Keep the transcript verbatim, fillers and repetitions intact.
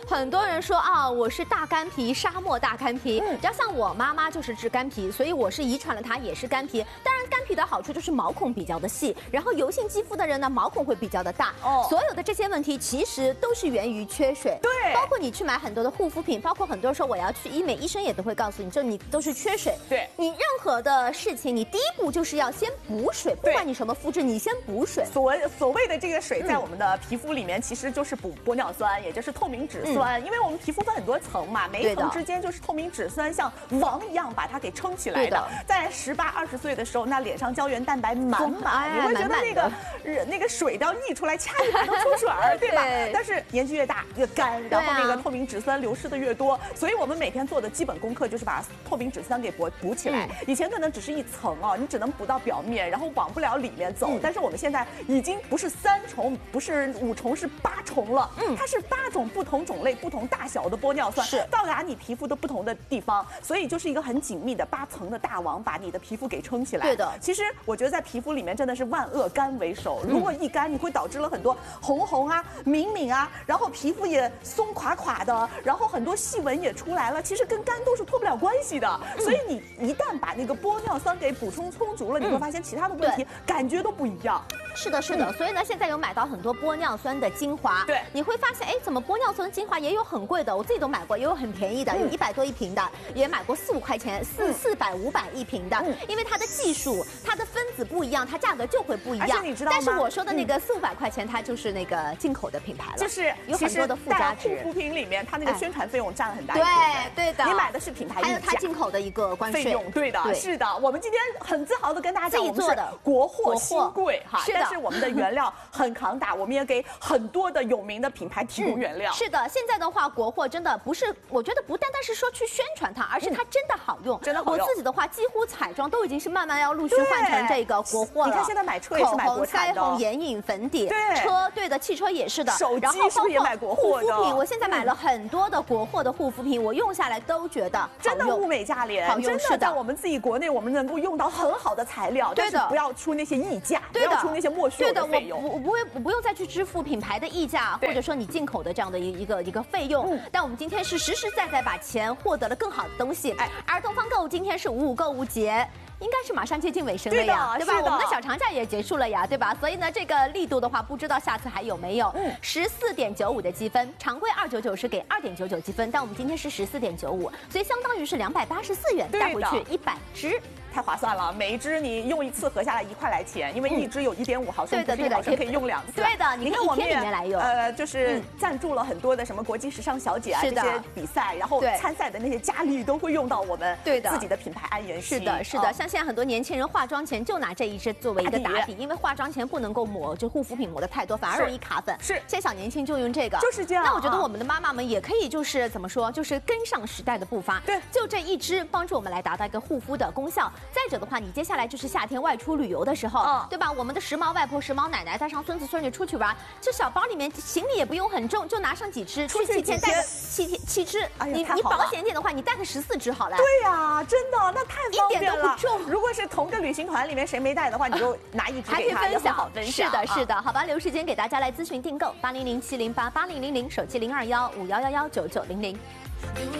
很多人说啊，我是大干皮，沙漠大干皮。嗯，只要像我妈妈就是治干皮，所以我是遗传了她也是干皮。当然，干皮的好处就是毛孔比较的细，然后油性肌肤的人呢，毛孔会比较的大。哦，所有的这些问题其实都是源于缺水。 对， 包括你去买很多的护肤品，包括很多人说我要去医美，医生也都会告诉你，这你都是缺水。 对， 你任何的事情，你第一步就是要先补水，不管你什么肤质，你先补水。 所所谓的这个水，在我们的皮肤里面，其实就是补玻尿酸，也就是透明质酸。嗯，因为我们皮肤分很多层嘛，每一层之间就是透明质酸像网一样把它给撑起来的。在十八二十岁的时候，那脸上胶原蛋白满满，你会觉得那个那个水都要溢出来，掐一把都出水儿，对吧？但是年纪越大越干，然后那个透明质酸流失的越多，所以我们每天做的基本功课就是把透明质酸给补补起来。以前可能只是一层哦，你只能补到表面，然后往不了里面走。但是我们现在已经不是三重，不是五重，是八重了。嗯，它是八种不同种类、不同大小的玻尿酸，是到达你皮肤的不同的地方，所以就是一个很紧密的八层的大网，把你的皮肤给撑起来。对的，其实我觉得在皮肤里面真的是万恶干为首，如果一干，你会导致了很多红红啊、敏敏啊，然后皮肤也松垮垮的，然后很多细纹也出来了。其实跟干都是脱不了关系的，所以你一旦把那个玻尿酸给补充充足了，你会发现其他的问题感觉都不一样。是的，是的，所以呢，现在有买到很多玻尿酸的精华，对，你会发现，哎，怎么玻尿酸精华也有很贵的，我自己都买过，也有很便宜的，有一百多一瓶的，也买过四五块钱，四四百五百一瓶的，因为它的技术、它的分子不一样，它价格就会不一样。而且你知道吗？但是我说的那个四五百块钱，它就是那个进口的品牌了，就是有很多的附加值。护肤品里面，它那个宣传费用占了很大一部分。对对的，你买的是品牌还有它进口的一个关税费用，对的，是的。我们今天很自豪的跟大家讲，我们是国货新贵哈，是的。但是我们的原料很抗打，我们也给很多的有名的品牌提供原料。嗯、是的，现在的话，国货真的不是，我觉得不单单是说去宣传它，而是它真的好用。嗯、真的好用。我自己的话，几乎彩妆都已经是慢慢要陆续换成这个国货了。你看现在买车也是买国产的，口红、腮红、眼影、粉底，对，车对的，汽车也是的。手机是不是也买国货的？护肤品，我现在买了很多的国货的护肤品，我用下来都觉得真的物美价廉，好用。真的在我们自己国内，我们能够用到很好的材料，但是不要出那些溢价，不要出那些莫须有的费用。我我不会，我不用再去支付品牌的溢价，或者说你进口的这样的一一个一个费用。嗯、但我们今天是实实在在把钱获得了更好的东西。哎，儿童方购今天是五五购物节。应该是马上接近尾声了呀，对吧？我们的小长假也结束了呀，对吧？所以呢，这个力度的话，不知道下次还有没有。嗯，十四点九五的积分，常规二九九是给二点九九积分，但我们今天是十四点九五，所以相当于是两百八十四元带回去一百支。太划算了，每一支你用一次合下来一块来钱，因为一支有一点五毫升，对的对的，可以用两次。对的，你看我们也来用，呃，就是赞助了很多的什么国际时尚小姐啊这些比赛，然后参赛的那些佳丽都会用到我们对的自己的品牌安颜系。是的，是的，像现在很多年轻人化妆前就拿这一支作为一个打底，因为化妆前不能够抹就护肤品抹的太多，反而容易卡粉。是，现在小年轻就用这个，就是这样。那我觉得我们的妈妈们也可以就是怎么说，就是跟上时代的步伐。对，就这一支帮助我们来达到一个护肤的功效。再者的话，你接下来就是夏天外出旅游的时候，嗯、对吧？我们的时髦外婆、时髦奶奶带上孙子孙女出去玩，这小包里面行李也不用很重，就拿上几支，出去七天带个七天七支。哎、你你保险一点的话，你带个十四支好了。对呀、啊，真的那太方便了，一点都不重。如果是同个旅行团里面谁没带的话，你就拿一支给他，还可以分享。分享是的，是的，好吧，留时间给大家来咨询订购，八零零七零八八零零零，手机零二幺五幺幺幺九九零零。